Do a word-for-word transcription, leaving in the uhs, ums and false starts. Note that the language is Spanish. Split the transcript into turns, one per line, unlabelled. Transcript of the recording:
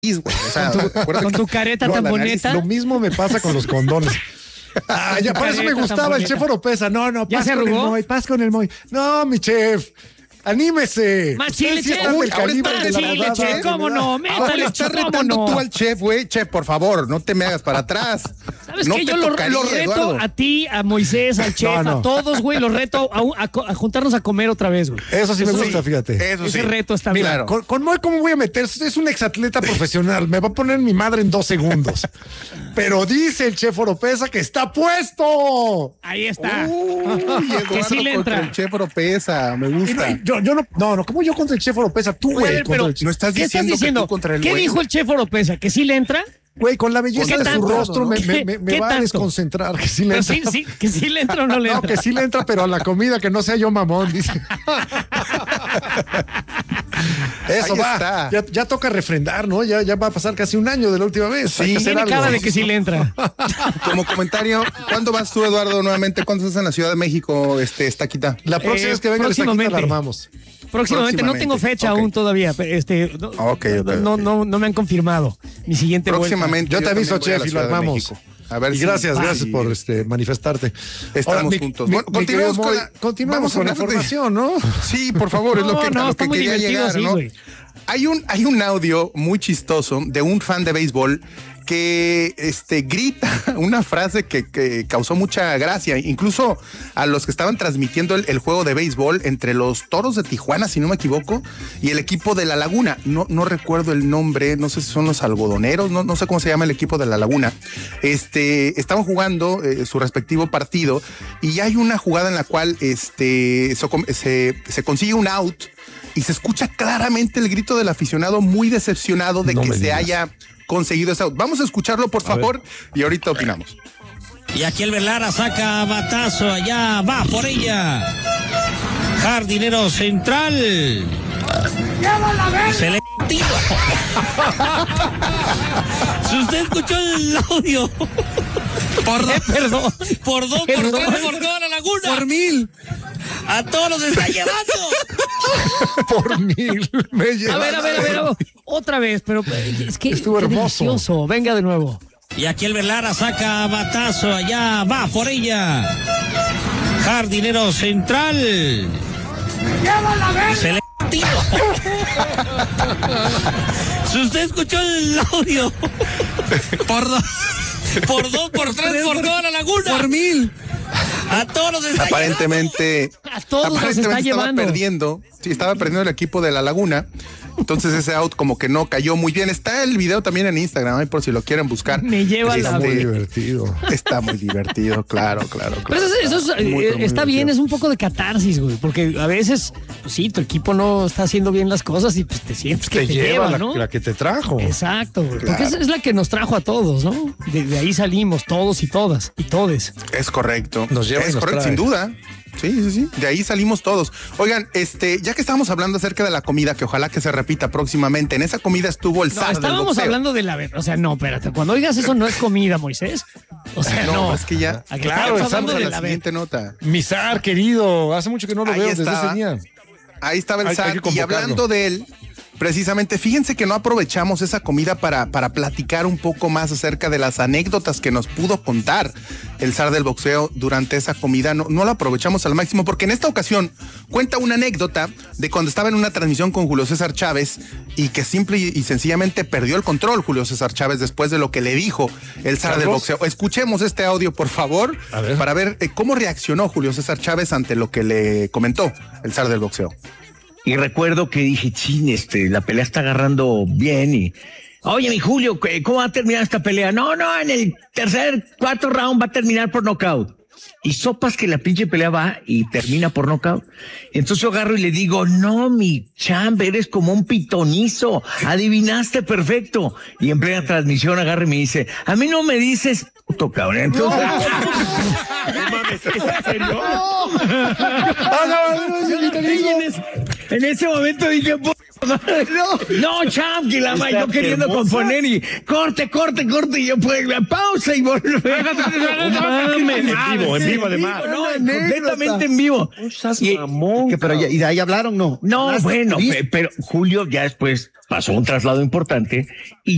O sea,
con, tu, con tu careta
no,
tan bonita.
Lo mismo me pasa con los condones. Ah, ya, por eso me gustaba el chef Oropesa. No, no,
¿Ya
paz
se
con el
arrugó?
Moy, paz con el Moy. No, mi chef. Anímese.
Más chile,
Sí
chef.
está del
Uy,
calibre
ahora
de
está
la
chile,
rodada,
chef.
de
¿Cómo
verdad.
no?
Ahora
Métale,
le estás
¿cómo
retando
no?
tú al chef, güey. Chef, por favor, no te me hagas para atrás.
¿Sabes
no
qué?
te
Yo lo,
tocaría,
lo reto
Eduardo.
a ti, a Moisés, al chef,
No, no.
a todos, güey. Los reto a, a- a juntarnos a comer otra vez, güey.
Eso sí me gusta, fíjate.
Eso
Ese
sí.
reto está
Mira,
bien.
con, con Moy, ¿cómo voy a meter? Es un exatleta profesional. Me va a poner mi madre en dos segundos. Pero dice el chef Oropesa que está puesto.
Ahí está.
Uy, Eduardo
que sí le
contra
entra.
el chef Oropesa, me
Y no,
gusta.
y yo, yo no, no, no, ¿cómo yo contra el chef Oropesa? Tú,
Oye,
güey,
pero-
contra el chef.
No estás
¿Qué estás
diciendo,
diciendo?
que tú contra el
¿Qué
güey.
dijo el chef Oropesa? ¿Que sí le entra?
Güey, con la belleza
¿Qué
de su
tanto,
rostro
no?
me, me,
¿Qué-
me, me
qué
va a
tanto?
desconcentrar. Que sí le
Pero
entra.
sí, sí, que sí le entra o no le
No,
entra.
que sí le entra, pero a la comida, que no sea yo mamón, dice. Eso
Ahí
va.
está.
Ya, ya toca refrendar, ¿no? Ya, ya va a pasar casi un año de la última vez.
Sí.
Hay que hacer
Tiene
algo.
cara de que sí le entra.
Como comentario, ¿cuándo vas tú, Eduardo, nuevamente? ¿Cuándo estás en la Ciudad de México, este, Estaquita?
La próxima
Eh,
vez que venga el Estaquita
próximamente.
la armamos.
Próximamente, no tengo
Próximamente.
fecha
Ok.
aún todavía. Este, no,
Ok, ok,
no,
ok.
no, no me han confirmado mi siguiente vuelta.
Próximamente.
Yo te aviso,
también voy a
chef,
la
y lo
Ciudad de
armamos.
México. A ver
Y
si-
gracias,
ah,
gracias
sí.
por este manifestarte.
Estamos
mi-
juntos.
mi-
Bueno,
mi
continuamos
querido
con
Moy,
la-
continuamos
vamos a
con la
hablar de-
información, ¿no?
Sí, por favor, es lo
No,
que,
no,
a lo
está
que
muy
quería
divertido
llegar,
así,
¿no?
güey.
Hay un, hay un audio muy chistoso de un fan de béisbol que este, grita una frase que, que causó mucha gracia, incluso a los que estaban transmitiendo el, el juego de béisbol entre los Toros de Tijuana, si no me equivoco, y el equipo de La Laguna. No, no recuerdo el nombre, no sé si son los algodoneros, no, no sé cómo se llama el equipo de La Laguna. Este, estaban jugando eh, su respectivo partido y hay una jugada en la cual este, se, se, se consigue un out y se escucha claramente el grito del aficionado muy decepcionado de
No
que
me
se
digas.
haya conseguido ese out. Vamos a escucharlo, por favor, y ahorita opinamos.
Y aquí el Verlara saca batazo, allá va por ella. Jardinero central. Se le tira. Si usted escuchó el audio. Por dos,
Perdón.
por dos, por
Perdón.
tres, por toda la laguna.
Por mil.
A todos los está llevando.
Por mil. Me
A
lleva-
ver, a ver, a ver, a ver. Otra vez, pero es que
Estuvo
qué
hermoso.
delicioso. Venga de nuevo.
Y aquí el Verlara saca batazo, allá va por ella. Jardinero central. Se le tira. Si usted escuchó el audio. Por dos, por dos, por tres, por toda la laguna. Por mil. A todos los está
Aparentemente,
A todos los
aparentemente
está
estaba
llevando.
perdiendo. Sí, estaba perdiendo el equipo de La Laguna. Entonces ese out como que no cayó muy bien. Está el video también en Instagram, ahí por si lo quieren buscar.
Me lleva
Este,
la-
Muy divertido.
Está muy divertido, claro, claro, claro.
Pero eso, eso es,
Muy,
eh,
pero muy
está bien,
divertido.
es un poco de catarsis, güey, porque a veces, pues sí, tu equipo no está haciendo bien las cosas y pues te sientes que
Te,
te,
lleva
lleva,
la,
¿no?
la que te trajo.
Exacto, güey,
Claro.
porque es, es la que nos trajo a todos, ¿no? De, de ahí salimos todos y todas y todes.
Es correcto.
Nos lleva y
es
nos
correcto,
trae.
sin duda. Sí, sí, sí. De ahí salimos todos. Oigan, este, ya que estábamos hablando acerca de la comida, que ojalá que se repita próximamente, en esa comida estuvo el
No,
zar del
estábamos
boxeo.
hablando de la... O sea, no, espérate, cuando oigas eso no es comida, Moisés. O sea,
No,
no.
es que ya.
Aquí
Claro,
estamos
el zar
hablando
Vamos a
de
la
la
siguiente nota.
Mizar, querido. Hace mucho que no lo
Ahí
veo desde
estaba.
ese día.
Ahí estaba el
Hay- hay
zar.
que
Y
convocarlo.
hablando de él, precisamente, fíjense que no aprovechamos esa comida para, para platicar un poco más acerca de las anécdotas que nos pudo contar el zar del boxeo durante esa comida. No, no lo aprovechamos al máximo porque en esta ocasión cuenta una anécdota de cuando estaba en una transmisión con Julio César Chávez y que simple y, y sencillamente perdió el control Julio César Chávez después de lo que le dijo el zar del
Carlos.
boxeo. Escuchemos este audio, por favor,
A ver.
para ver eh, cómo reaccionó Julio César Chávez ante lo que le comentó el zar del boxeo.
Y recuerdo que dije, chin, este, la pelea está agarrando bien y... Oye, mi Julio, ¿cómo va a terminar esta pelea? No, no, en el tercer, cuarto round va a terminar por nocaut. Y sopas que la pinche pelea va y termina por nocaut. Entonces yo agarro y le digo, no, mi champ, eres como un pitonizo. Adivinaste perfecto. Y en plena transmisión agarro y me dice, a mí no me dices puto, cabrón. Entonces... No mames, ¿es en serio? en, ese, en ese momento dije, "Puta madre, no, no, champ, que la madre, yo queriendo componer y corte, corte, corte, y yo pues la pausa y volver.
En vivo, en vivo además.
No, completamente en vivo. Y,
Que, pero ya- y de ahí hablaron, no.
no,
Hablaste,
bueno,
¿viste?
pe- pero Julio ya después pasó un traslado importante y